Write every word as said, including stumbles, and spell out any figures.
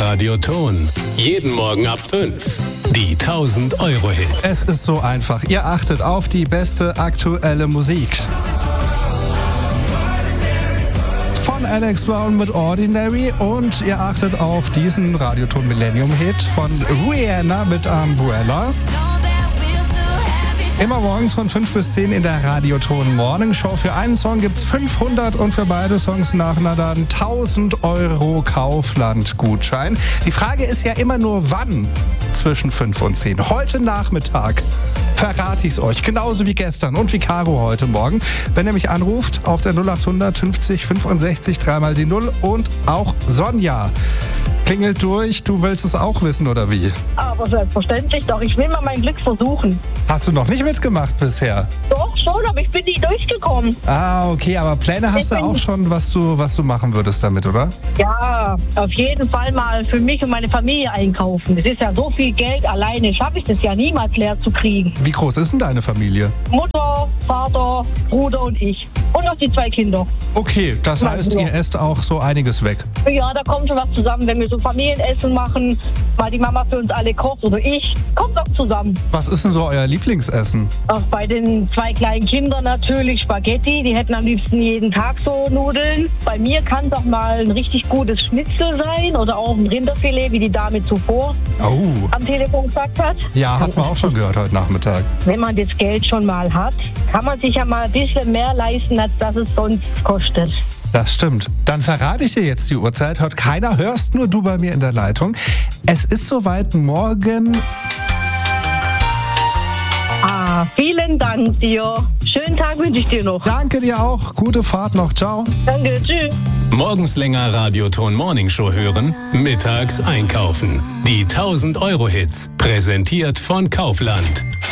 Radioton. Jeden Morgen ab fünf. Die tausend Euro Hits. Es ist so einfach. Ihr achtet auf die beste aktuelle Musik. Von Alex Brown mit Ordinary und ihr achtet auf diesen Radioton Millennium Hit von Rihanna mit Umbrella. Immer morgens von fünf bis zehn in der Radioton Morning Show. Für einen Song gibt's fünfhundert und für beide Songs nacheinander einen tausend Euro Kaufland-Gutschein. Die Frage ist ja immer nur, wann zwischen fünf und zehn. Heute Nachmittag verrate ich es euch, genauso wie gestern und wie Caro heute Morgen. Wenn ihr mich anruft auf der null acht hundert fünfzig fünfundsechzig dreimal die null und auch Sonja klingelt durch. Du willst es auch wissen, oder wie? Aber selbstverständlich doch. Ich will mal mein Glück versuchen. Hast du noch nicht mitgemacht bisher? Doch, schon, aber ich bin nie durchgekommen. Ah, okay, aber Pläne hast Ich du bin- auch schon, was du, was du machen würdest damit, oder? Ja, auf jeden Fall mal für mich und meine Familie einkaufen. Es ist ja so viel Geld, alleine schaffe ich das ja niemals leer zu kriegen. Wie groß ist denn deine Familie? Mutter, Vater, Bruder und ich. Und noch die zwei Kinder. Okay, das Mein heißt, Bruder. ihr esst auch so einiges weg. Ja, da kommt schon was zusammen, wenn wir so Familienessen machen, mal die Mama für uns alle kocht oder ich, kommt doch zusammen. Was ist denn so euer Lieblingsessen? Auch bei den zwei kleinen Kindern natürlich Spaghetti, die hätten am liebsten jeden Tag so Nudeln. Bei mir kann es auch mal ein richtig gutes Schnitzel sein oder auch ein Rinderfilet, wie die Dame zuvor Oh, am Telefon gesagt hat. ja, hat man auch schon gehört heute Nachmittag. Wenn man das Geld schon mal hat, kann man sich ja mal ein bisschen mehr leisten, als das es sonst kostet. Das stimmt. Dann verrate ich dir jetzt die Uhrzeit. Hört keiner, hörst nur du bei mir in der Leitung. Es ist soweit morgen. Ah, vielen Dank dir. Schönen Tag wünsche ich dir noch. Danke dir auch. Gute Fahrt noch. Ciao. Danke, tschüss. Morgens länger Radioton Morning Show hören, mittags einkaufen. Die tausend Euro Hits. Präsentiert von Kaufland.